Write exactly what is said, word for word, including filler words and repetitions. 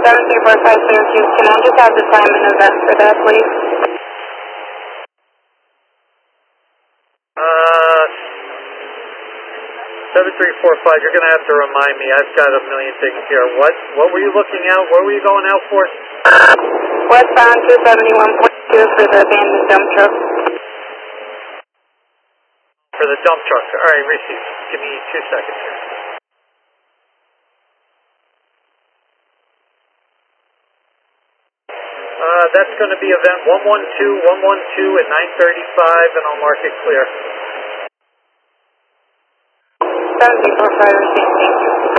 seven three four five Syracuse, can I just have the time and event for that, please? Uh, seven three four five, you're going to have to remind me. I've got a million things here. What What were you looking out? What were you going out for? Westbound two seventy-one point two for the abandoned dump truck. For the dump truck. All right, receive. Give me two seconds here. Uh, that's going to be event one one two, one one two at nine thirty-five, and I'll mark it clear. seven three four five, received, thank you.